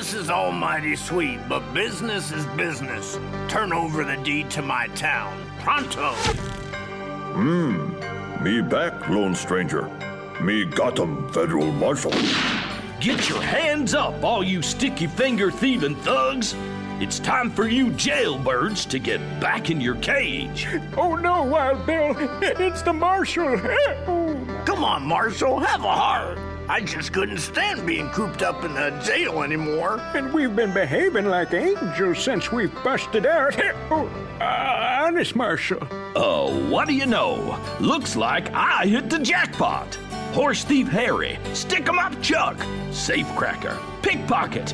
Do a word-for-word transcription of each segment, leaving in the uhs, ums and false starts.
this is all mighty sweet, but business is business. Turn over the deed to my town. Pronto. Hmm. Me back, Lone Stranger. Me Gotham Federal Marshal. Get your hands up, all you sticky-finger thieving thugs. It's time for you jailbirds to get back in your cage. Oh, no, Wild Bill. It's the Marshal. Come on, Marshal, have a heart. I just couldn't stand being cooped up in the jail anymore. And we've been behaving like angels since we've busted out. Oh, uh, honest, Marshal. Oh, what do you know? Looks like I hit the jackpot. Horse Thief Harry, Stick 'em Up Chuck, Safecracker, Pickpocket.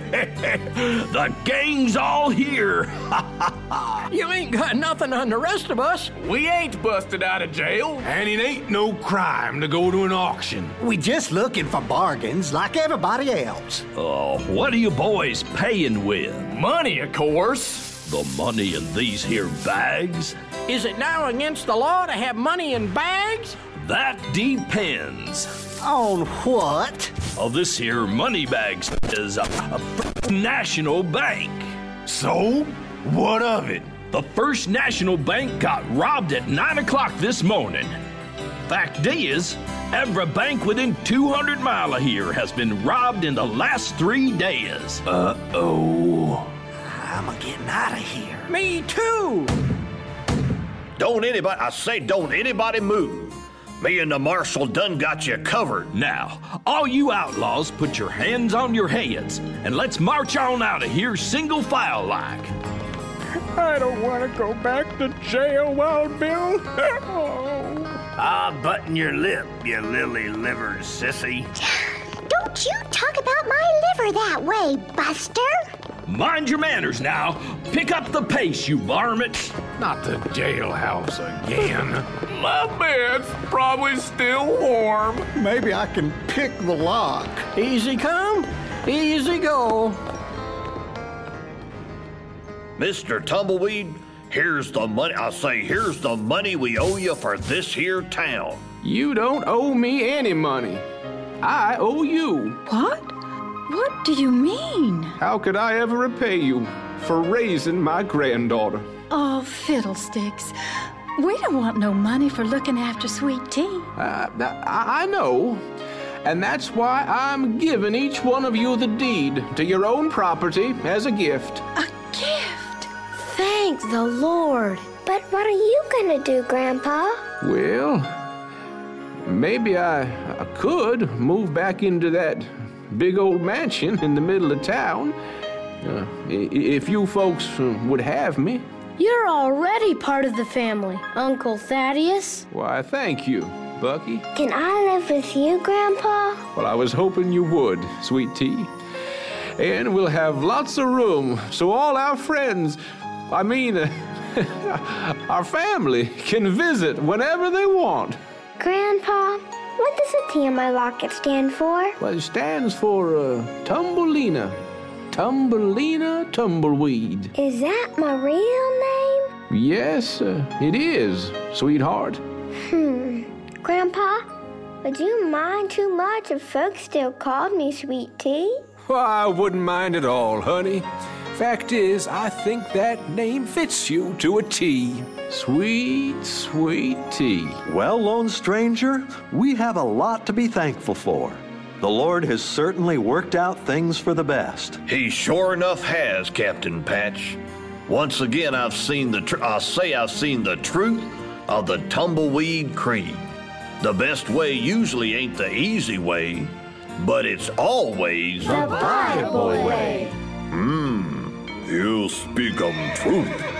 The gang's all here. You ain't got nothing on the rest of us. We ain't busted out of jail. And it ain't no crime to go to an auction. We just looking for bargains like everybody else. Oh, what are you boys paying with? Money, of course. The money in these here bags? Is it now against the law to have money in bags? That depends. On what? Oh, this here money bags is a, a national bank. So, what of it? The First National Bank got robbed at nine o'clock this morning. Fact is, every bank within two hundred mile of here has been robbed in the last three days. Uh-oh. I'm a getting out of here. Me too. Don't anybody, I say don't anybody move. Me and the Marshal done got you covered. Now, all you outlaws, put your hands on your heads, and let's march on out of here single file like. I don't want to go back to jail, Wild Bill. Oh. Ah, button your lip, you lily-livered sissy. Don't you talk about my liver that way, Buster. Mind your manners now. Pick up the pace, you varmints. Not the jailhouse again. My bed's probably still warm. Maybe I can pick the lock. Easy come, easy go. Mister Tumbleweed, here's the money. I say, here's the money we owe you for this here town. You don't owe me any money. I owe you. What? What do you mean? How could I ever repay you for raising my granddaughter? Oh, fiddlesticks. We don't want no money for looking after Sweet Tea. Uh, I, I know. And that's why I'm giving each one of you the deed to your own property as a gift. A gift? Thank the Lord. But what are you gonna do, Grandpa? Well, maybe I, I could move back into that big old mansion in the middle of town. Uh, if you folks uh, would have me. You're already part of the family, Uncle Thaddeus. Why, thank you, Bucky. Can I live with you, Grandpa? Well, I was hoping you would, Sweet Tea. And we'll have lots of room so all our friends, I mean, uh, our family, can visit whenever they want. Grandpa, what does the T on my locket stand for? Well, it stands for uh, Tumbelina. Tumbelina Tumbleweed. Is that my real name? Yes, uh, it is, sweetheart. Hmm. Grandpa, would you mind too much if folks still called me Sweet Tea? Well, I wouldn't mind at all, honey. Fact is, I think that name fits you to a T. Sweet, sweet tea. Well, Lone Stranger, we have a lot to be thankful for. The Lord has certainly worked out things for the best. He sure enough has, Captain Patch. Once again, I've seen the tr- I'll say I've seen the truth of the Tumbleweed Creed. The best way usually ain't the easy way, but it's always The Bible way. Hmm, you speak 'em truth.